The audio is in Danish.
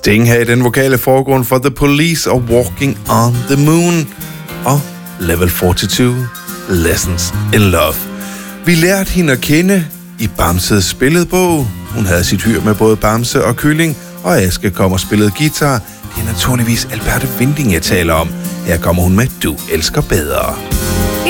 Sting her i den vokale forgrund for The Police og Walking on the Moon. Og Level 42, Lessons in Love. Vi lærte hende at kende i Bamses billedbog. Hun havde sit hyr med både Bamse og Kylling, og Aske kom og spillede guitar. Det er naturligvis Alberte Winding, jeg taler om. Her kommer hun med Du elsker bedre.